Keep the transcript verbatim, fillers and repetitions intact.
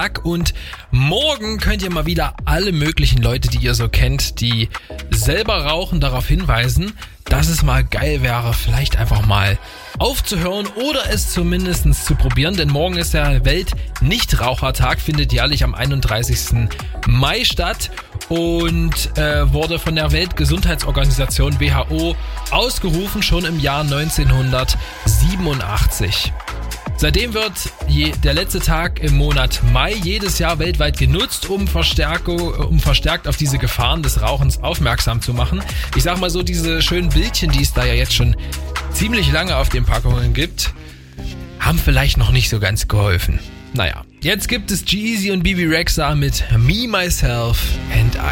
Tag und morgen könnt ihr mal wieder alle möglichen Leute, die ihr so kennt, die selber rauchen, darauf hinweisen, dass es mal geil wäre, vielleicht einfach mal aufzuhören oder es zumindest zu probieren, denn morgen ist der Welt-Nichtrauchertag, findet jährlich am einunddreißigsten Mai statt und äh, wurde von der Weltgesundheitsorganisation W H O ausgerufen, schon im Jahr neunzehnhundertsiebenundachtzig. Seitdem wird je, der letzte Tag im Monat Mai jedes Jahr weltweit genutzt, um, um verstärkt auf diese Gefahren des Rauchens aufmerksam zu machen. Ich sag mal so, diese schönen Bildchen, die es da ja jetzt schon ziemlich lange auf den Packungen gibt, haben vielleicht noch nicht so ganz geholfen. Naja, jetzt gibt es G-Eazy und Bebe Rexha mit Me, Myself and I.